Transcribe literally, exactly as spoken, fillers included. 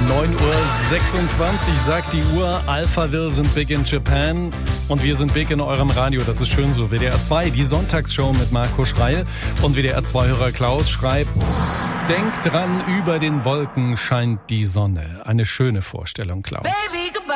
neun Uhr sechsundzwanzig sagt die Uhr. Alphaville sind big in Japan und wir sind big in eurem Radio. Das ist schön so. W D R zwei, die Sonntagsshow mit Marco Schreil. Und W D R zwei-Hörer Klaus schreibt: Denk dran, über den Wolken scheint die Sonne. Eine schöne Vorstellung, Klaus. Baby.